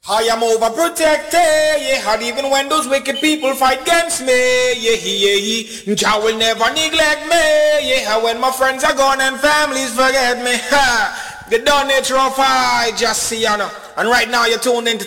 I am overprotected, yeah, and even when those wicked people fight against me, yeah, Jah will never neglect me, yeah, when my friends are gone and families forget me, ha, the done nature of I just see, you know, and right now you're tuned into